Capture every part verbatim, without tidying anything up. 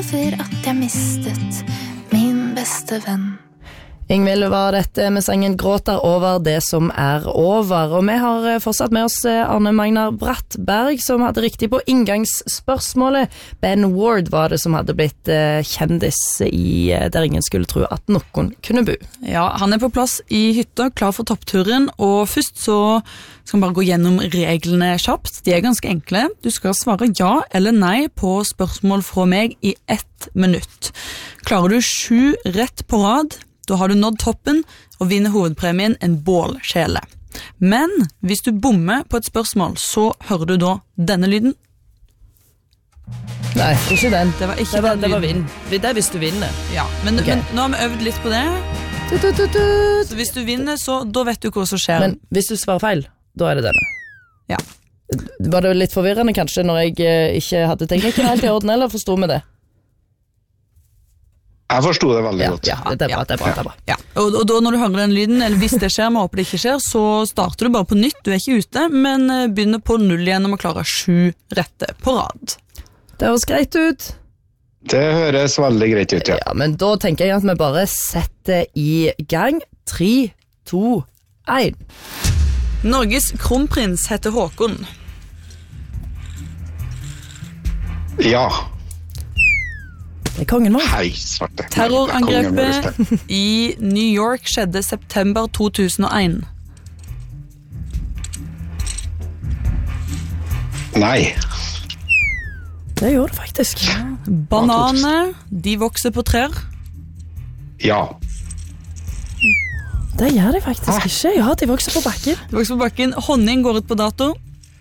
etter at jeg mistet min beste venn. Ingvild var dette med sangen Gråter over det som er over, og vi har fortsatt med oss Arne Magnar Brattberg som hadde riktig på inngangsspørsmålet. Ben Ward var det som hadde blitt kjendis i Der ingen skulle tro at noen kunne bo. Ja, han er på plass i hytta, klar for toppturen, og først så skal vi bare gå gjennom reglene kjapt. De er ganske enkle. Du skal svare ja eller nei på spørsmål fra meg i ett minutt. Klarer du sju rett på rad, da har du nådd toppen og vinner hovedpremien en bålkjele. Men hvis du bommer på et spørsmål, så hører du da denne lyden. Nei, ikke den. Det var ikke det var, den det var lyden. vinn. Det er hvis du vinner. Ja, men, Okay. men nå har vi øvd litt på det. Tut, tut, tut, tut. Så hvis du vinner, så da vet du hva som skjer. Men hvis du svarer feil, da er det denne. Ja. Var det litt forvirrende kanskje når jeg eh, ikke hadde teknikken helt i orden, eller forstod vi det? Jeg forstod det veldig Ja, godt. ja, det er bra, det er bra, det er bra. Ja. Og, og da når du hører den lyden, eller hvis det skjer, vi håper det ikke skjer, så starter du bare på nytt, du er ikke ute, men eh, begynner på null igjen om å klare sju rette på rad. Det høres greit ut. Det høres veldig greit ut, ja. Ja, men da tenker jeg at vi bare setter i gang. Tre, to, en. Norges kronprins heter Håkon. Ja. Det er kongen vår. Hei, svarte. Terrorangrepet i New York skjedde september to tusen og en. Nei. Det gjorde det faktisk. Bananer, de vokser på trær. Ja. Det gjør de faktisk ikke. Ja, de vokser på bakken. De vokser på bakken. Honning går ut på dato.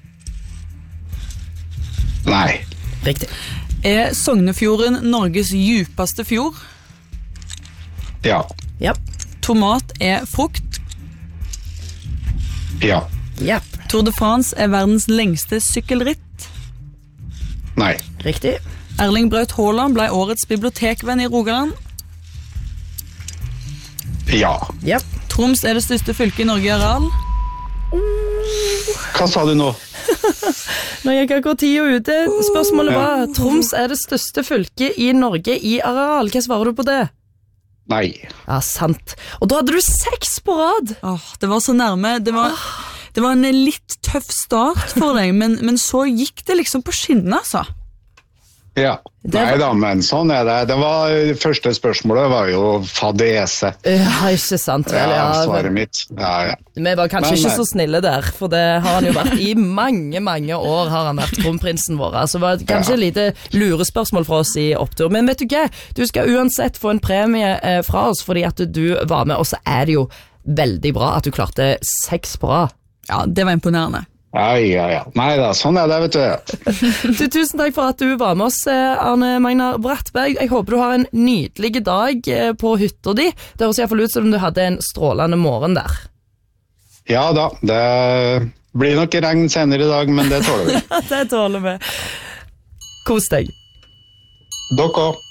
Nei. Riktig. Er Sognefjorden Norges djupeste fjord? Ja. Ja. Tomat er frukt. Ja. Jepp. Tour de France er verdens lengste sykkelritt. Nei. Riktig. Erling Braut Haaland ble årets bibliotekvenn i Rogaland. Ja. Jepp. Troms er det største fylket i Norge i areal. Hva sa du nå? Nå gikk akkurat tida ute. Spørsmålet var, Troms er det største fylket i Norge i areal. Hva svarer du på det? Nei. Ja, sant. Og da hadde du seks på rad. Åh, det var så nærme. Det var, det var en litt tøff start for deg, men, men så gikk det liksom på skinnene, altså. Ja. Det Nei var- da, men sånn er det. Det var, første spørsmålet var jo fadese. Ja, ikke sant vel, Ja, ja. svaret mitt. Ja, ja. Vi var kanskje Men, ikke nei. så snille der, for det har han jo vært i mange, mange år har han vært kronprinsen vår. Altså, det var kanskje et lite lurespørsmål fra oss i opptur. Men vet du hva? Du skal uansett få en premie eh, fra oss, fordi at du var med, og så er det jo veldig bra at du klarte seks på rad. Ja, det var imponerende. Ja, ja, ja. Nei da, sånn er det, vet du. Du, tusen takk for at du var med oss, eh, Arne Magnar Brattberg. Jeg håper du har en nydelig dag eh, på hytta di. Det høres i hvert fall ut som om du hadde en strålende morgen der. Ja da, det blir nok regn senere i dag, men det tåler vi. Det tåler vi. Kos deg. Dere også.